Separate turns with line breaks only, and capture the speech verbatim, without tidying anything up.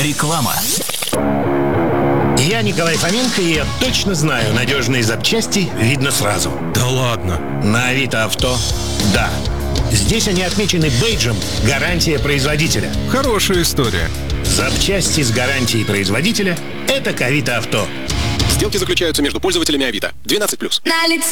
Реклама.
Я Николай Фоменко, и я точно знаю, надежные запчасти видно сразу.
Да ладно?
На Авито Авто – да. Здесь они отмечены бейджем «Гарантия производителя».
Хорошая история.
Запчасти с гарантией производителя – это к Авито Авто.
Сделки заключаются между пользователями Авито. двенадцать плюс.
На лице